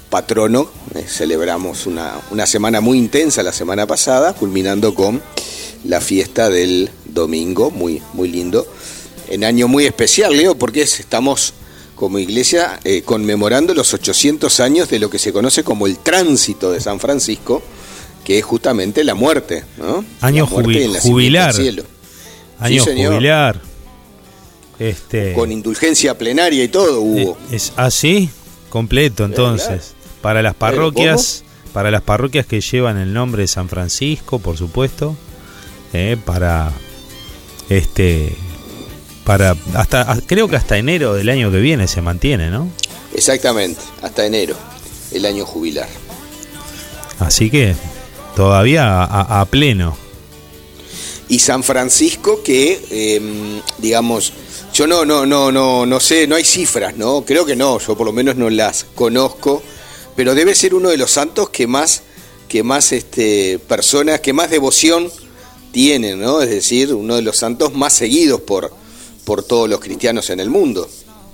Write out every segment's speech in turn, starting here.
patrono. Celebramos una semana muy intensa la semana pasada, culminando con la fiesta del domingo, muy, muy lindo. En año muy especial, Leo, porque estamos como iglesia conmemorando los 800 años de lo que se conoce como el tránsito de San Francisco, que es justamente la muerte, ¿no? Año jubilar. Año jubilar. Con indulgencia plenaria y todo hubo. ¿Es así? Completo, entonces. Claro. Para las parroquias que llevan el nombre de San Francisco, por supuesto. Creo que hasta enero del año que viene se mantiene, ¿no? Exactamente, hasta enero, el año jubilar. Así que todavía a pleno. Y San Francisco que, digamos, yo no sé, no hay cifras, ¿no? Creo que no, yo por lo menos no las conozco, pero debe ser uno de los santos que más personas, que más devoción tienen, ¿no? Es decir, uno de los santos más seguidos por todos los cristianos en el mundo.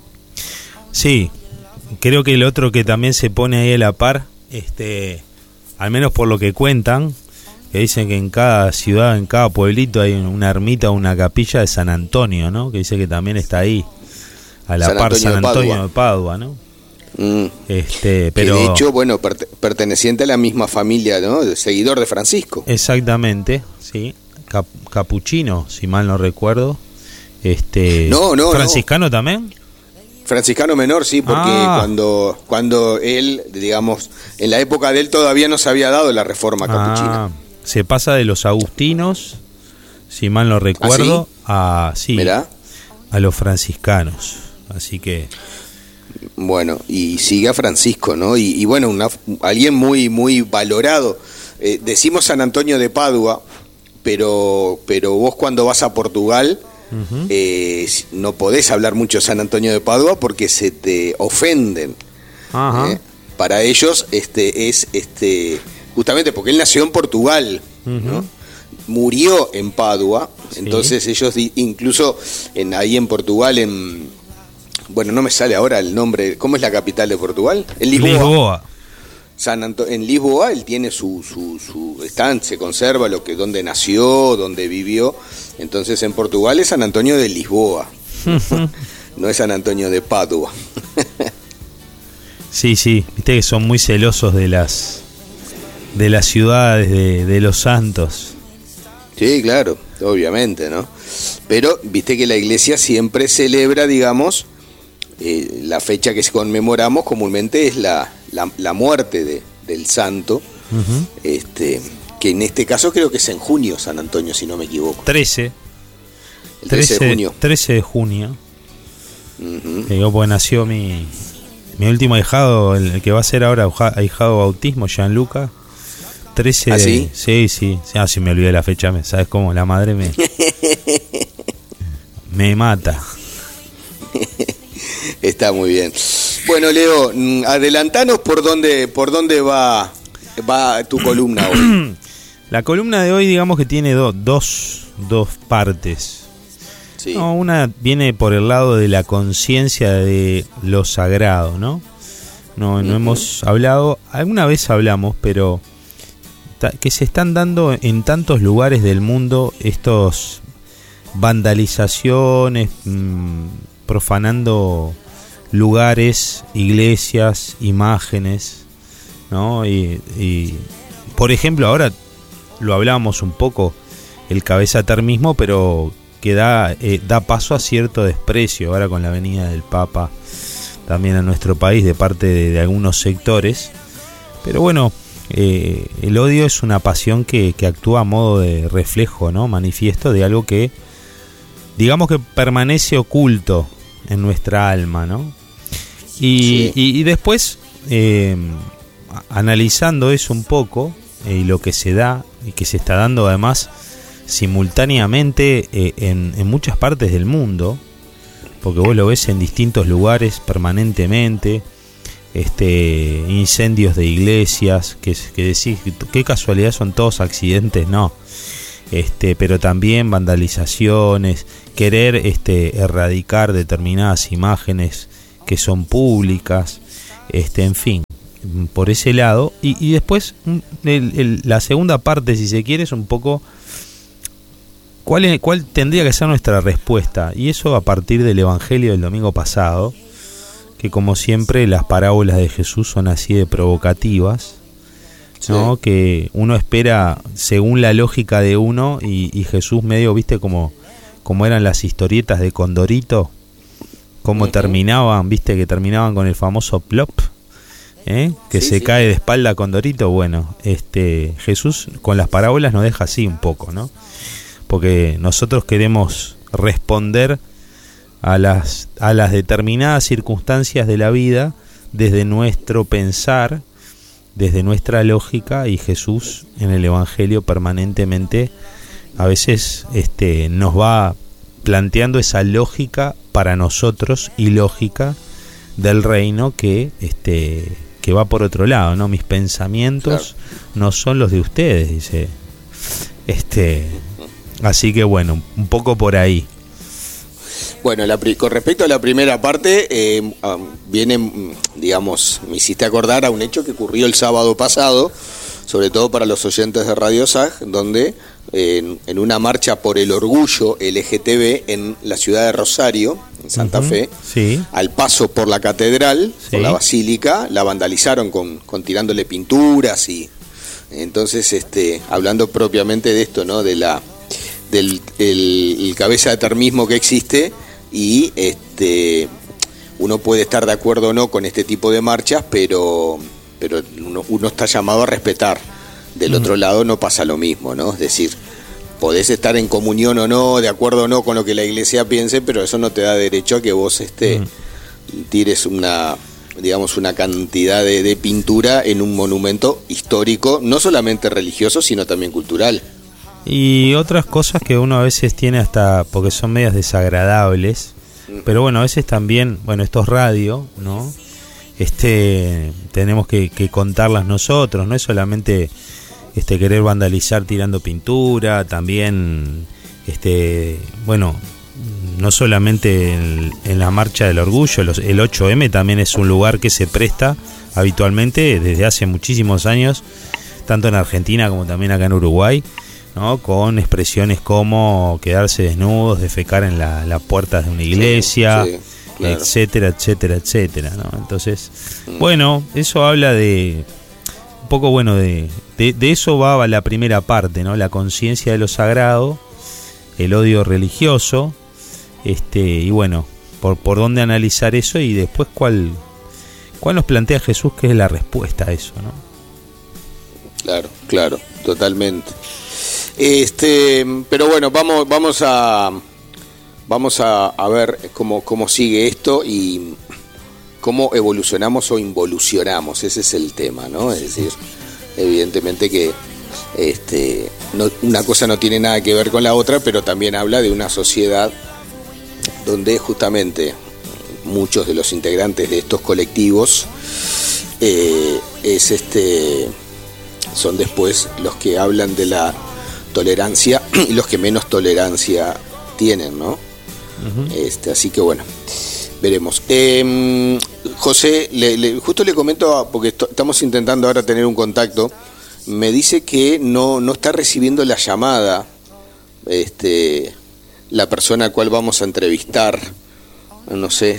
Sí, creo que el otro que también se pone ahí a la par, al menos por lo que cuentan, que dicen que en cada ciudad, en cada pueblito hay una ermita o una capilla de San Antonio, ¿no? Que dice que también está ahí, a la par San Antonio de Padua, ¿no? Pero que de hecho, bueno, perteneciente a la misma familia, ¿no? El seguidor de Francisco. Exactamente, sí. Capuchino, si mal no recuerdo. ¿Franciscano también? Franciscano menor, sí, porque cuando él, digamos, en la época de él todavía no se había dado la reforma capuchina. Se pasa de los agustinos, si mal no recuerdo, a los franciscanos. Así que... Bueno, y sigue a Francisco, ¿no? Y bueno, alguien muy, muy valorado. Decimos San Antonio de Padua, pero vos cuando vas a Portugal... no podés hablar mucho de San Antonio de Padua porque se te ofenden. Para ellos es justamente porque él nació en Portugal, ¿no? Murió en Padua, sí. Entonces ellos incluso ahí en Portugal, bueno, no me sale ahora el nombre, ¿cómo es la capital de Portugal? En Lisboa. En Lisboa él tiene su se conserva donde nació, donde vivió. Entonces en Portugal es San Antonio de Lisboa, no es San Antonio de Padua. Sí, viste que son muy celosos de las ciudades de los santos. Sí, claro, obviamente, ¿no? Pero viste que la iglesia siempre celebra, digamos, la fecha que conmemoramos comúnmente es la muerte del santo, que en este caso creo que es en junio, San Antonio, si no me equivoco. 13 de junio. 13 de junio. Digo, pues nació mi último ahijado, el que va a ser ahora ahijado bautismo, Gianluca. 13 ¿Ah, sí? Sí. Si me olvidé la fecha, ¿sabes cómo? La madre me mata. Está muy bien. Bueno, Leo, adelantanos por dónde va tu columna hoy. La columna de hoy, digamos que tiene dos partes. Sí. No, una viene por el lado de la conciencia de lo sagrado, ¿no? No hemos hablado, alguna vez hablamos, pero que se están dando en tantos lugares del mundo estos vandalizaciones, profanando lugares, iglesias, imágenes, ¿no? Y por ejemplo, ahora lo hablábamos un poco, el cabezatermismo, pero que da paso a cierto desprecio ahora con la venida del Papa también a nuestro país de parte de algunos sectores. Pero bueno, el odio es una pasión que actúa a modo de reflejo, ¿no? Manifiesto de algo que, digamos que permanece oculto en nuestra alma, ¿no? Y después, analizando eso un poco, y lo que se da, y que se está dando además simultáneamente en muchas partes del mundo, porque vos lo ves en distintos lugares permanentemente, incendios de iglesias, que decís, qué casualidad, son todos accidentes, no, pero también vandalizaciones, querer erradicar determinadas imágenes que son públicas, en fin, por ese lado. Y después, la segunda parte, si se quiere, es un poco cuál tendría que ser nuestra respuesta. Y eso a partir del Evangelio del domingo pasado, que como siempre las parábolas de Jesús son así de provocativas, ¿no? Sí. Que uno espera según la lógica de uno, y Jesús medio, viste, como eran las historietas de Condorito, cómo terminaban, viste, que terminaban con el famoso plop, que se cae de espalda Condorito. Bueno, Jesús con las parábolas nos deja así un poco, ¿no? Porque nosotros queremos responder a las determinadas circunstancias de la vida desde nuestro pensar, desde nuestra lógica, y Jesús en el Evangelio permanentemente a veces nos va planteando esa lógica para nosotros, ilógica, del reino que va por otro lado, ¿no? Mis pensamientos no son los de ustedes, dice. Así que bueno, un poco por ahí. Bueno, con respecto a la primera parte, viene, digamos, me hiciste acordar a un hecho que ocurrió el sábado pasado, sobre todo para los oyentes de Radio SAG, donde en una marcha por el orgullo LGTB en la ciudad de Rosario, en Santa Fe, sí, al paso por la catedral, sí, por la basílica, la vandalizaron con tirándole pinturas, y entonces hablando propiamente de esto, ¿no? De del cabeza de termismo que existe, y uno puede estar de acuerdo o no con este tipo de marchas, pero uno está llamado a respetar. Del otro lado no pasa lo mismo, ¿no? Es decir, podés estar en comunión o no, de acuerdo o no con lo que la iglesia piense, pero eso no te da derecho a que vos tires una cantidad de pintura en un monumento histórico, no solamente religioso, sino también cultural. Y otras cosas que uno a veces tiene hasta, porque son medias desagradables, pero bueno, a veces también, bueno, esto es radio, ¿no? Tenemos que contarlas nosotros, no es solamente querer vandalizar tirando pintura, también bueno, no solamente en la marcha del orgullo, el 8M también es un lugar que se presta habitualmente desde hace muchísimos años, tanto en Argentina como también acá en Uruguay, ¿no? Con expresiones como quedarse desnudos, defecar en las puertas de una iglesia, sí, claro, etcétera, etcétera, etcétera, ¿no? Entonces, bueno, eso habla de un poco, bueno, de eso va la primera parte, ¿no? La conciencia de lo sagrado, el odio religioso, y bueno, por dónde analizar eso, y después cuál nos plantea Jesús que es la respuesta a eso, ¿no? Claro, totalmente. Pero bueno, vamos a ver cómo sigue esto y cómo evolucionamos o involucionamos. Ese es el tema, ¿no? Es decir, evidentemente que una cosa no tiene nada que ver con la otra, pero también habla de una sociedad donde justamente muchos de los integrantes de estos colectivos son después los que hablan de la tolerancia y los que menos tolerancia tienen, ¿no? Así que bueno, veremos. José, justo le comento, porque estamos intentando ahora tener un contacto, me dice que no está recibiendo la llamada la persona a cual vamos a entrevistar. No sé,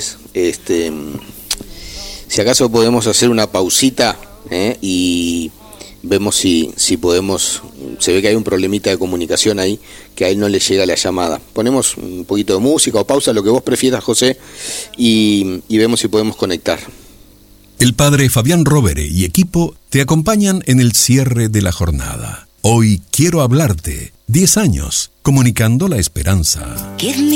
si acaso podemos hacer una pausita, y vemos si podemos. Se ve que hay un problemita de comunicación ahí, que a él no le llega la llamada. Ponemos un poquito de música o pausa, lo que vos prefieras, José, y vemos si podemos conectar. El padre Fabián Rovere y equipo te acompañan en el cierre de la jornada. Hoy quiero hablarte. 10 años, comunicando la esperanza.